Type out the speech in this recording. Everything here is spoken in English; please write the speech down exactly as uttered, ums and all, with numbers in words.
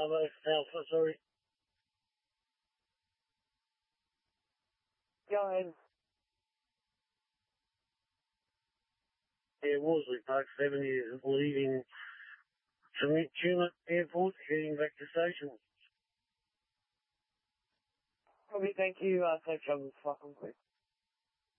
Bravo Alpha, sorry. Go ahead. Yeah, Worsley Park, seven years, leaving from Tumut Airport, heading back to station. Probably thank you, uh, safe travels, fucking quick.